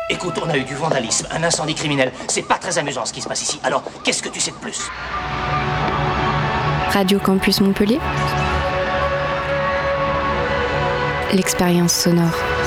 Écoute, on a eu du vandalisme, un incendie criminel. C'est pas très amusant ce qui se passe ici. Alors, qu'est-ce que tu sais de plus? Radio Campus Montpellier. L'expérience sonore.